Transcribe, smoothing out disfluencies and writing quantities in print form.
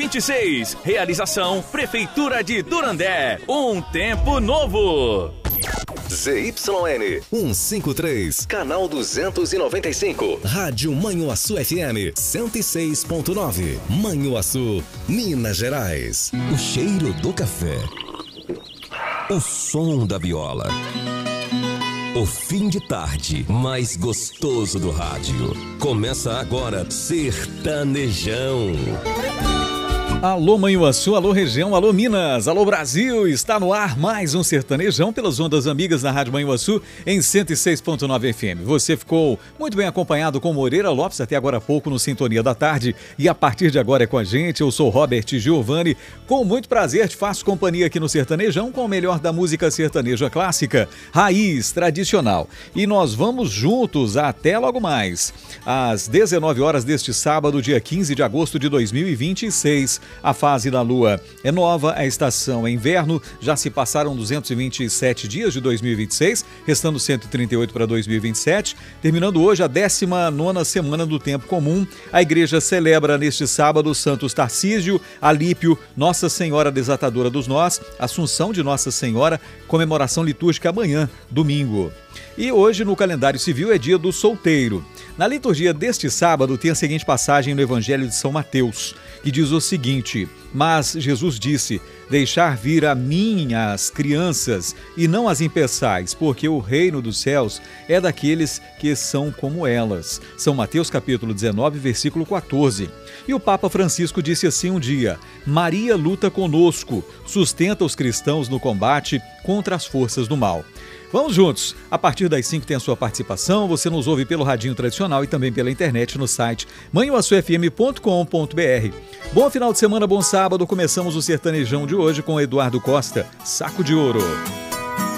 2026. Realização Prefeitura de Durandé. Um tempo novo. ZYN 153, canal 295. Rádio Manhuaçu FM 106.9. Manhuaçu, Minas Gerais. O cheiro do café. O som da viola. O fim de tarde mais gostoso do rádio. Começa agora Sertanejão. Alô Manhuaçu, alô região, alô Minas, alô Brasil, está no ar mais um Sertanejão pelas ondas amigas da Rádio Manhuaçu em 106.9 FM. Você ficou muito bem acompanhado com Moreira Lopes até agora há pouco no Sintonia da Tarde e a partir de agora é com a gente. Eu sou Robert Giovanni, com muito prazer te faço companhia aqui no Sertanejão com o melhor da música sertaneja clássica, raiz, tradicional. E nós vamos juntos até logo mais, às 19 horas deste sábado, dia 15 de agosto de 2026. A fase da lua é nova, a estação é inverno, já se passaram 227 dias de 2026, restando 138 para 2027, terminando hoje a 19ª semana do tempo comum. A igreja celebra neste sábado Santos Tarcísio, Alípio, Nossa Senhora Desatadora dos Nós, Assunção de Nossa Senhora, comemoração litúrgica amanhã, domingo. E hoje no calendário civil é dia do solteiro. Na liturgia deste sábado tem a seguinte passagem no Evangelho de São Mateus, que diz o seguinte: mas Jesus disse, deixar vir a mim as crianças e não as impeçais, porque o reino dos céus é daqueles que são como elas. São Mateus capítulo 19, versículo 14. E o Papa Francisco disse assim um dia: Maria luta conosco, sustenta os cristãos no combate contra as forças do mal. Vamos juntos, a partir das 5 tem a sua participação, você nos ouve pelo radinho tradicional e também pela internet no site manhuaçufm.com.br. Bom final de semana, bom sábado, começamos o Sertanejão de hoje com Eduardo Costa, Saco de Ouro.